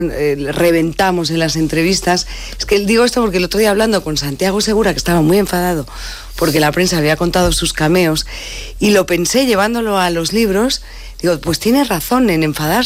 reventamos en las entrevistas. Es que digo esto porque el otro día hablando con Santiago Segura, que estaba muy enfadado porque la prensa había contado sus cameos, y lo pensé llevándolo a los libros, digo, pues tiene razón en enfadarse.